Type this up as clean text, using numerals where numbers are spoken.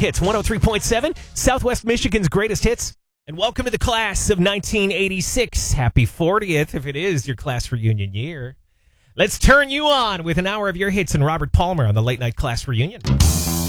Hits 103.7, Southwest Michigan's greatest hits. And welcome to the class of 1986. Happy 40th if it is your class reunion year. Let's turn you on with an hour of your hits and Robert Palmer on the Late Night Class Reunion.